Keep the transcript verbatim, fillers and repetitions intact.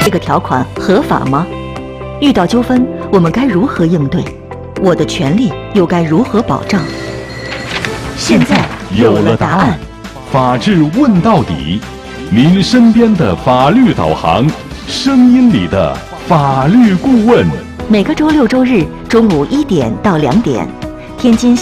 这个条款合法吗？遇到纠纷，我们该如何应对？我的权利又该如何保障？现在有了答案。 法治问到底，您身边的法律导航，声音里的法律顾问。 每个周六周日中午一点到两点，天津